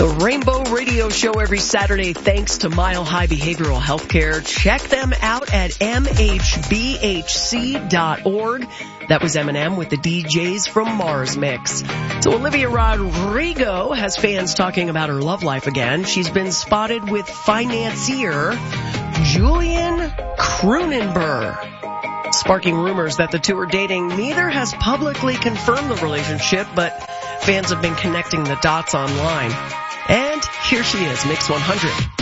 The Rainbow Radio Show every Saturday thanks to Mile High Behavioral Healthcare. Check them out at mhbhc.org. That was Eminem with the DJs from Mars Mix. So Olivia Rodrigo has fans talking about her love life again. She's been spotted with financier Julian Kroonenberg, sparking rumors that the two are dating. Neither has publicly confirmed the relationship, but fans have been connecting the dots online. And here she is, Mix 100.